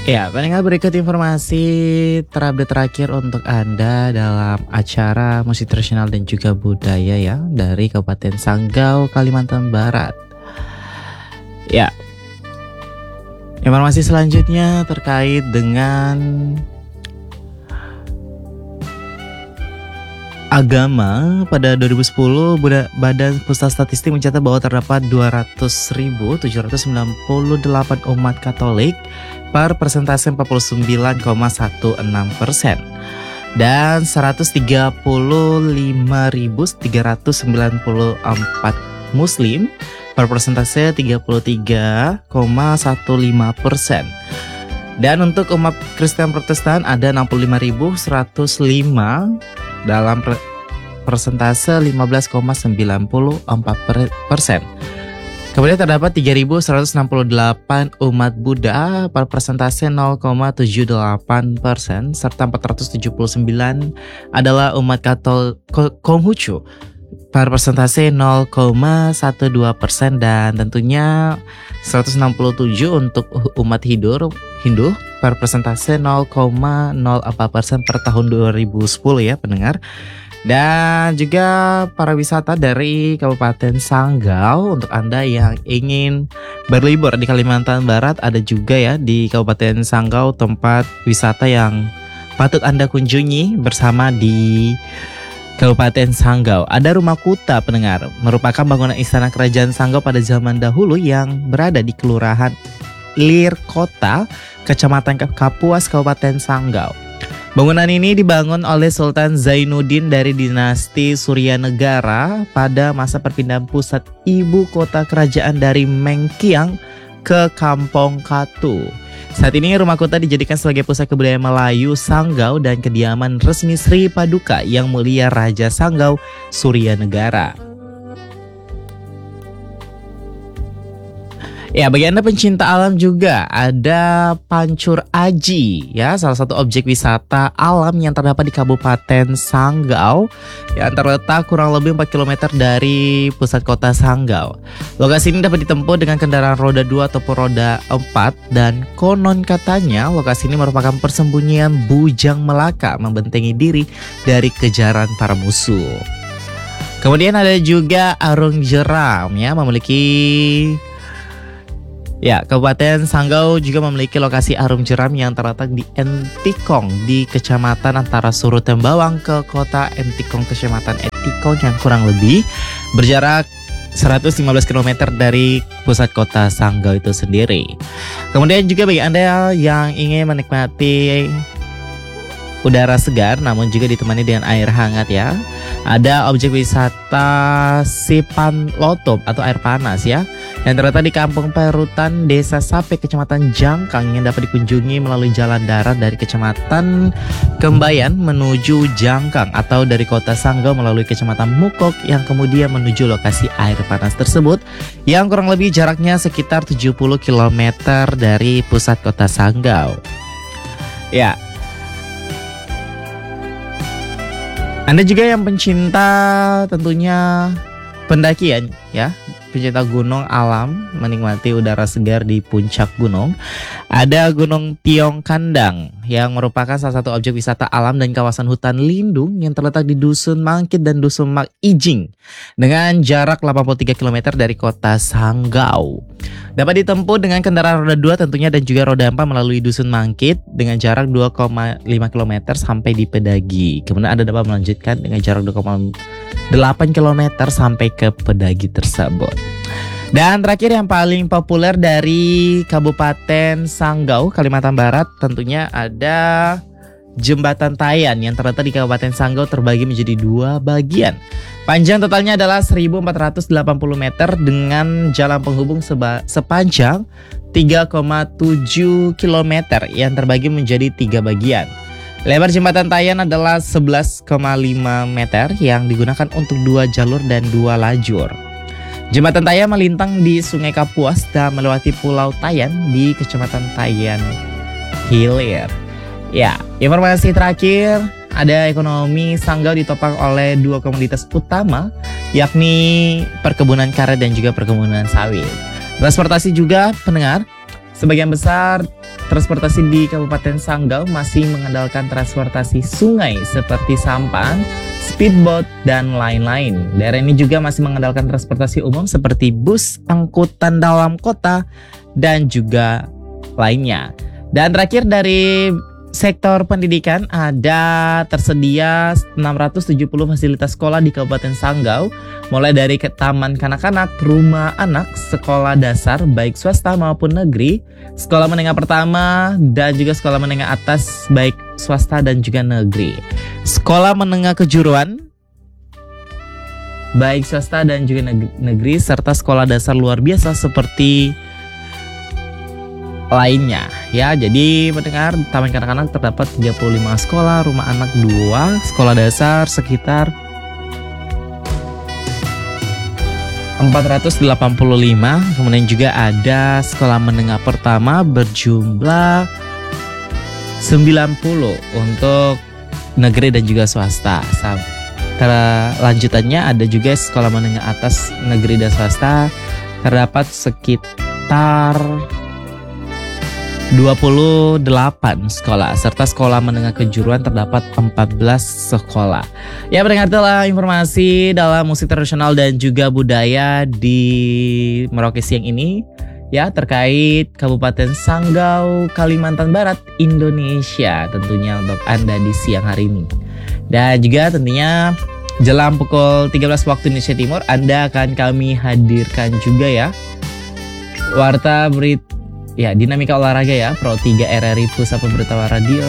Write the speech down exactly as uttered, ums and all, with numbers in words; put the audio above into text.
Ya, pendengar, berikut informasi terupdate terakhir untuk Anda dalam acara musik tradisional dan juga budaya ya dari Kabupaten Sanggau, Kalimantan Barat. Ya, informasi selanjutnya terkait dengan agama. Pada dua ribu sepuluh, Badan Pusat Statistik mencatat bahwa terdapat dua ratus ribu tujuh ratus sembilan puluh delapan umat Katolik per persentase empat puluh sembilan koma enam satu persen dan seratus tiga puluh lima ribu tiga ratus sembilan puluh empat Muslim per persentase tiga puluh tiga koma lima satu persen. Dan untuk umat Kristen Protestan ada enam puluh lima ribu seratus lima dalam persentase lima belas koma sembilan empat persen. Kemudian terdapat tiga ribu seratus enam puluh delapan umat Buddha per persentase nol koma tujuh delapan persen, serta empat ratus tujuh puluh sembilan adalah umat Katolik Konghucu per persentase nol koma dua belas persen, dan tentunya seratus enam puluh tujuh untuk umat Hindu Hindu per persentase nol koma nol empat persen per tahun dua ribu sepuluh ya pendengar. Dan juga para wisata dari Kabupaten Sanggau, untuk Anda yang ingin berlibur di Kalimantan Barat, ada juga ya di Kabupaten Sanggau tempat wisata yang patut Anda kunjungi bersama di Kabupaten Sanggau. Ada Rumah Kuta pendengar, merupakan bangunan istana kerajaan Sanggau pada zaman dahulu yang berada di Kelurahan Lirkota, Kecamatan Kapuas, Kabupaten Sanggau. Bangunan ini dibangun oleh Sultan Zainuddin dari dinasti Suryanegara pada masa perpindahan pusat ibu kota kerajaan dari Mengkiang ke Kampong Katu. Saat ini Rumah Kuta dijadikan sebagai pusat kebudayaan Melayu Sanggau dan kediaman resmi Sri Paduka Yang Mulia Raja Sanggau Suryanegara. Ya, bagi Anda pencinta alam juga ada Pancur Aji ya, salah satu objek wisata alam yang terdapat di Kabupaten Sanggau yang terletak kurang lebih empat kilometer dari pusat kota Sanggau. Lokasi ini dapat ditempuh dengan kendaraan roda dua ataupun roda empat, dan konon katanya lokasi ini merupakan persembunyian Bujang Melaka membentengi diri dari kejaran para musuh. Kemudian ada juga Arung Jeram ya, memiliki Ya, Kabupaten Sanggau juga memiliki lokasi Arung Jeram yang terletak di Entikong di Kecamatan antara Surut Tembawang ke Kota Entikong, Kecamatan Entikong yang kurang lebih berjarak seratus lima belas kilometer dari pusat kota Sanggau itu sendiri. Kemudian juga bagi Anda yang ingin menikmati udara segar namun juga ditemani dengan air hangat ya, ada objek wisata Sipan Lotop atau air panas ya, yang terletak di Kampung Perutan, Desa Sape, Kecamatan Jangkang, yang dapat dikunjungi melalui jalan darat dari Kecamatan Kembayan menuju Jangkang atau dari Kota Sanggau melalui Kecamatan Mukok yang kemudian menuju lokasi air panas tersebut yang kurang lebih jaraknya sekitar tujuh puluh kilometer dari pusat kota Sanggau. Ya, Anda juga yang pencinta tentunya pendakian ya, pencinta gunung alam, menikmati udara segar di puncak gunung. Ada Gunung Tiong Kandang yang merupakan salah satu objek wisata alam dan kawasan hutan lindung yang terletak di Dusun Mangkit dan Dusun Mak Ijing dengan jarak delapan puluh tiga kilometer dari kota Sanggau. Dapat ditempuh dengan kendaraan roda dua tentunya dan juga roda empat melalui Dusun Mangkit dengan jarak dua koma lima kilometer sampai di Pedagi. Kemudian Anda dapat melanjutkan dengan jarak dua koma delapan kilometer sampai ke Pedagi tersebut. Dan terakhir yang paling populer dari Kabupaten Sanggau, Kalimantan Barat, tentunya ada Jembatan Tayan yang terletak di Kabupaten Sanggau terbagi menjadi dua bagian. Panjang totalnya adalah seribu empat ratus delapan puluh meter dengan jalan penghubung seba- sepanjang tiga koma tujuh kilometer yang terbagi menjadi tiga bagian. Lebar Jembatan Tayan adalah sebelas koma lima meter yang digunakan untuk dua jalur dan dua lajur. Jembatan Tayan melintang di Sungai Kapuas dan melewati Pulau Tayan di Kecamatan Tayan Hilir. Ya, informasi terakhir, ada ekonomi Sanggau ditopang oleh dua komoditas utama, yakni perkebunan karet dan juga perkebunan sawit. Transportasi juga pendengar, Sebagian besar transportasi di Kabupaten Sanggau masih mengandalkan transportasi sungai seperti sampan, speedboat, dan lain-lain. Daerah ini juga masih mengandalkan transportasi umum seperti bus, angkutan dalam kota, dan juga lainnya. Dan terakhir dari sektor pendidikan, ada tersedia enam ratus tujuh puluh fasilitas sekolah di Kabupaten Sanggau, mulai dari ke taman kanak-kanak, rumah anak, sekolah dasar baik swasta maupun negeri, sekolah menengah pertama, dan juga sekolah menengah atas baik swasta dan juga negeri. Sekolah menengah kejuruan baik swasta dan juga negeri, serta sekolah dasar luar biasa seperti lainnya ya. Jadi mendengar taman kanak-kanak terdapat tiga puluh lima sekolah, rumah anak dua, sekolah dasar sekitar empat ratus delapan puluh lima. Kemudian juga ada sekolah menengah pertama berjumlah sembilan puluh untuk negeri dan juga swasta. Lanjutannya ada juga sekolah menengah atas negeri dan swasta, terdapat sekitar dua puluh delapan sekolah, serta sekolah menengah kejuruan terdapat empat belas sekolah. Ya, pendengar, itulah informasi dalam musik tradisional dan juga budaya di Merauke siang ini ya, terkait Kabupaten Sanggau, Kalimantan Barat, Indonesia, tentunya untuk Anda di siang hari ini. Dan juga tentunya jelang pukul tiga belas waktu Indonesia Timur, Anda akan kami hadirkan juga ya Warta Berita, ya, Dinamika Olahraga ya, Pro tiga R R I Pusat Pemberitahuan Radio